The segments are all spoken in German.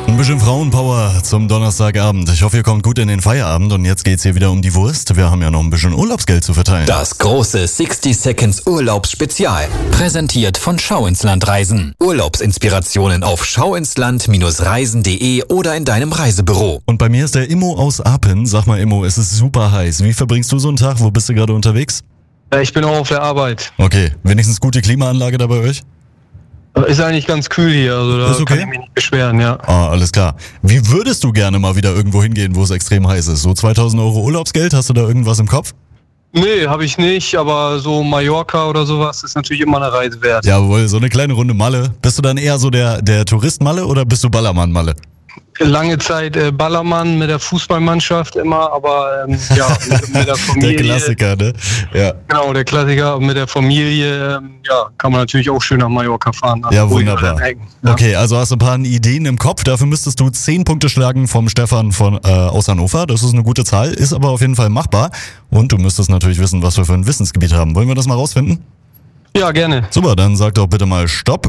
Ein bisschen Frauenpower zum Donnerstagabend. Ich hoffe, ihr kommt gut in den Feierabend und jetzt geht's hier wieder um die Wurst. Wir haben ja noch ein bisschen Urlaubsgeld zu verteilen. Das große 60 Seconds Urlaubsspezial. Präsentiert von Schau ins Land Reisen. Urlaubsinspirationen auf schauinsland-reisen.de oder in deinem Reisebüro. Und bei mir ist der Immo aus Apen. Sag mal Immo, es ist super heiß. Wie verbringst du so einen Tag? Wo bist du gerade unterwegs? Ja, ich bin auch auf der Arbeit. Okay, wenigstens gute Klimaanlage da bei euch? Ist eigentlich ganz kühl hier, also da Ist okay? kann ich mich nicht beschweren, ja. Ah, alles klar. Wie würdest du gerne mal wieder irgendwo hingehen, wo es extrem heiß ist? So 2.000 € Urlaubsgeld, hast du da irgendwas im Kopf? Nee, habe ich nicht, aber so Mallorca oder sowas ist natürlich immer eine Reise wert. Jawohl, so eine kleine Runde Malle. Bist du dann eher so der Tourist Malle oder bist du Ballermann Malle? Lange Zeit Ballermann mit der Fußballmannschaft immer, aber ja, mit der Familie. Der Klassiker, ne? Ja. Genau, der Klassiker. Mit der Familie, ja, kann man natürlich auch schön nach Mallorca fahren. Ja, wunderbar. Ja. Okay, also hast du ein paar Ideen im Kopf. Dafür müsstest du 10 Punkte schlagen vom Stefan aus Hannover. Das ist eine gute Zahl, ist aber auf jeden Fall machbar. Und du müsstest natürlich wissen, was wir für ein Wissensgebiet haben. Wollen wir das mal rausfinden? Ja, gerne. Super, dann sag doch bitte mal Stopp.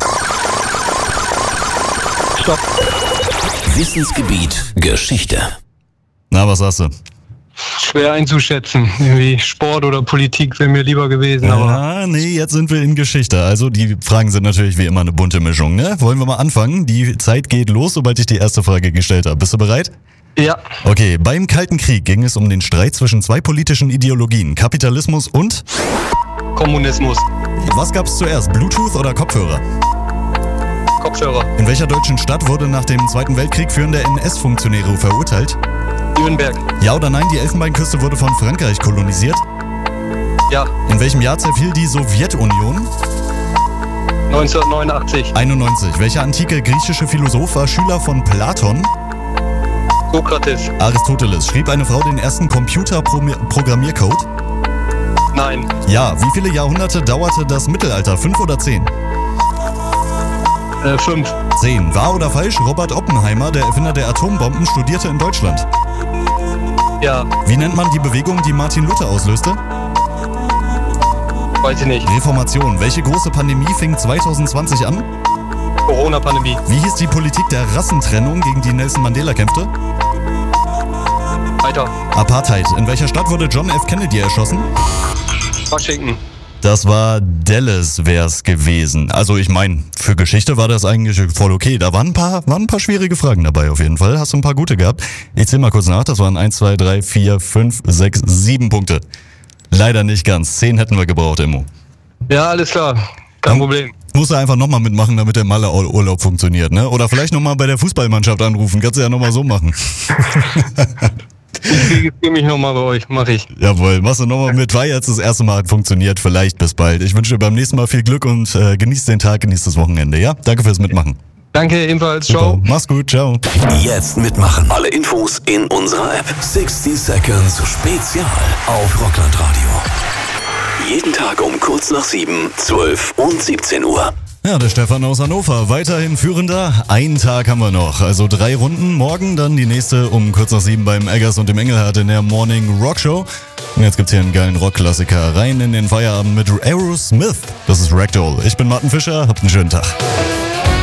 Stopp. Wissensgebiet Geschichte. Na, was sagst du? Schwer einzuschätzen. Irgendwie Sport oder Politik wäre mir lieber gewesen, aber Ja, nee, jetzt sind wir in Geschichte. Also die Fragen sind natürlich wie immer eine bunte Mischung, ne? Wollen wir mal anfangen? Die Zeit geht los, sobald ich die erste Frage gestellt habe. Bist du bereit? ja, Okay, beim Kalten Krieg ging es um den Streit zwischen zwei politischen Ideologien, Kapitalismus und... Kommunismus, Was gab's zuerst, Bluetooth oder Kopfhörer? Kopfhörer, In welcher deutschen Stadt wurde nach dem Zweiten Weltkrieg führende NS-Funktionäre verurteilt? Nürnberg, Ja oder nein, die Elfenbeinküste wurde von Frankreich kolonisiert? ja, In welchem Jahr zerfiel die Sowjetunion? 1989, 91. Welcher antike griechische Philosoph war Schüler von Platon? Sokrates, Aristoteles. Schrieb eine Frau den ersten Computerprogrammiercode? nein, Ja. Wie viele Jahrhunderte dauerte das Mittelalter? 5 oder 10? 5, 10. Wahr oder falsch? Robert Oppenheimer, der Erfinder der Atombomben, studierte in Deutschland. ja, Wie nennt man die Bewegung, die Martin Luther auslöste? weiß ich nicht, Reformation. Welche große Pandemie fing 2020 an? Corona-Pandemie, Wie hieß die Politik der Rassentrennung, gegen die Nelson Mandela kämpfte? weiter, Apartheid. In welcher Stadt wurde John F. Kennedy erschossen? Washington, Das war Dallas wär's gewesen. Also ich meine, für Geschichte war das eigentlich voll okay. Da waren ein paar schwierige Fragen dabei auf jeden Fall. Hast du ein paar gute gehabt? Ich zähl mal kurz nach. Das waren 1, 2, 3, 4, 5, 6, 7 Punkte. Leider nicht ganz. 10 hätten wir gebraucht, Immo. ja, alles klar, kein Problem. Musst du einfach nochmal mitmachen, damit der Malle-Urlaub funktioniert, ne? Oder vielleicht nochmal bei der Fußballmannschaft anrufen. Kannst du ja nochmal so machen. Ich registriere mich nochmal bei euch, mache ich. Jawohl, machst du nochmal mit, weil jetzt das erste Mal hat funktioniert. Vielleicht bis bald. Ich wünsche dir beim nächsten Mal viel Glück und genieß den Tag, genieß das Wochenende, ja? Danke fürs Mitmachen. Danke, ebenfalls, Super. ciao. Mach's gut, ciao. Jetzt mitmachen. Alle Infos in unserer App. 60 Seconds Spezial auf Rockland Radio. Jeden Tag um kurz nach 7, 12 und 17 Uhr. Ja, der Stefan aus Hannover, weiterhin Führender. Einen Tag haben wir noch, also 3 Runden. Morgen dann die nächste um kurz nach 7 beim Eggers und dem Engelhardt in der Morning Rock Show. Und jetzt gibt's hier einen geilen Rockklassiker rein in den Feierabend mit Aerosmith. Das ist Ragdoll. Ich bin Martin Fischer, habt einen schönen Tag.